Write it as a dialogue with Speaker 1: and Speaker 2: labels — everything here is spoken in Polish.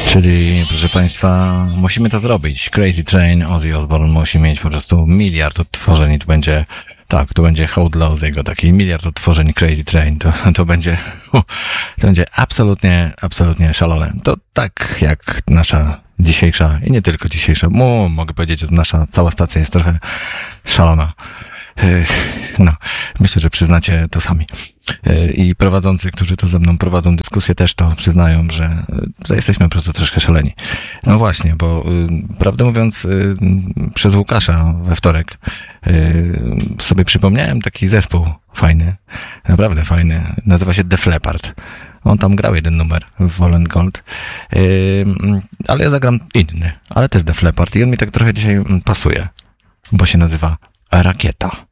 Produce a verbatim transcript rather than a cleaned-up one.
Speaker 1: Czyli, proszę Państwa, musimy to zrobić. Crazy Train, Ozzy Osbourne musi mieć po prostu miliard odtworzeń i to będzie, tak, to będzie hołd dla Ozzy'ego, taki miliard odtworzeń Crazy Train, to, to będzie, to będzie absolutnie, absolutnie szalone. To tak jak nasza dzisiejsza, i nie tylko dzisiejsza, bo mogę powiedzieć, że nasza cała stacja jest trochę szalona. No, myślę, że przyznacie to sami. I prowadzący, którzy to ze mną prowadzą dyskusję, też to przyznają, że, że jesteśmy po prostu troszkę szaleni. No właśnie, bo prawdę mówiąc, przez Łukasza we wtorek sobie przypomniałem taki zespół fajny, naprawdę fajny, nazywa się Def Leppard. On tam grał jeden numer w Volent Gold, ale ja zagram inny, ale też Def Leppard i on mi tak trochę dzisiaj pasuje, bo się nazywa Rakieta.